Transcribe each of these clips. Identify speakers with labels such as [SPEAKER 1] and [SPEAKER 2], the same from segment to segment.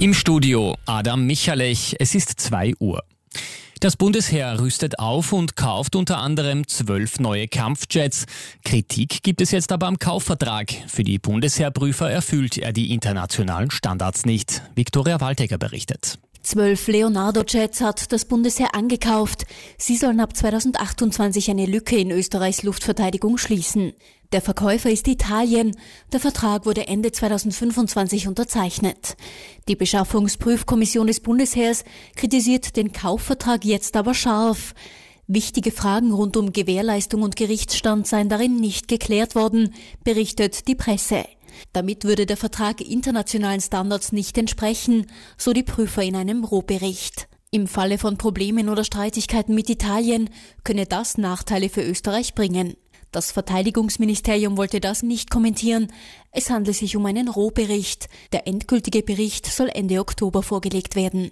[SPEAKER 1] Im Studio Adam Michalech, es ist 2 Uhr. Das Bundesheer rüstet auf und kauft unter anderem 12 neue Kampfjets. Kritik gibt es jetzt aber am Kaufvertrag. Für die Bundesheerprüfer erfüllt er die internationalen Standards nicht. Viktoria Waltegger berichtet.
[SPEAKER 2] 12 Leonardo-Jets hat das Bundesheer angekauft. Sie sollen ab 2028 eine Lücke in Österreichs Luftverteidigung schließen. Der Verkäufer ist Italien. Der Vertrag wurde Ende 2025 unterzeichnet. Die Beschaffungsprüfkommission des Bundesheers kritisiert den Kaufvertrag jetzt aber scharf. Wichtige Fragen rund um Gewährleistung und Gerichtsstand seien darin nicht geklärt worden, berichtet die Presse. Damit würde der Vertrag internationalen Standards nicht entsprechen, so die Prüfer in einem Rohbericht. Im Falle von Problemen oder Streitigkeiten mit Italien könne das Nachteile für Österreich bringen. Das Verteidigungsministerium wollte das nicht kommentieren. Es handle sich um einen Rohbericht. Der endgültige Bericht soll Ende Oktober vorgelegt werden.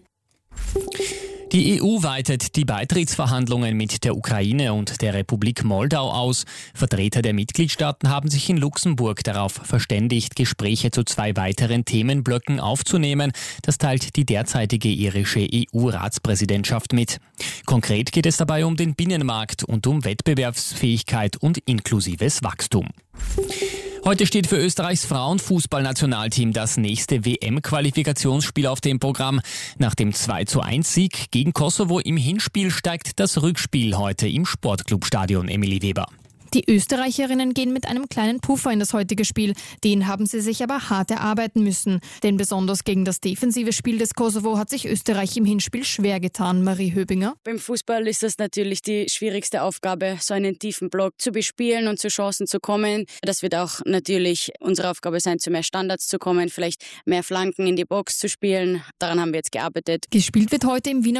[SPEAKER 1] Die EU weitet die Beitrittsverhandlungen mit der Ukraine und der Republik Moldau aus. Vertreter der Mitgliedstaaten haben sich in Luxemburg darauf verständigt, Gespräche zu 2 weiteren Themenblöcken aufzunehmen. Das teilt die derzeitige irische EU-Ratspräsidentschaft mit. Konkret geht es dabei um den Binnenmarkt und um Wettbewerbsfähigkeit und inklusives Wachstum. Heute steht für Österreichs Frauenfußballnationalteam das nächste WM-Qualifikationsspiel auf dem Programm. Nach dem 2:1-Sieg gegen Kosovo im Hinspiel steigt das Rückspiel heute im Sportclubstadion Emilie Weber.
[SPEAKER 3] Die Österreicherinnen gehen mit einem kleinen Puffer in das heutige Spiel. Den haben sie sich aber hart erarbeiten müssen. Denn besonders gegen das defensive Spiel des Kosovo hat sich Österreich im Hinspiel schwer getan. Marie Höbinger.
[SPEAKER 4] Beim Fußball ist das natürlich die schwierigste Aufgabe, so einen tiefen Block zu bespielen und zu Chancen zu kommen. Das wird auch natürlich unsere Aufgabe sein, zu mehr Standards zu kommen, vielleicht mehr Flanken in die Box zu spielen. Daran haben wir jetzt gearbeitet.
[SPEAKER 3] Gespielt wird heute im Wiener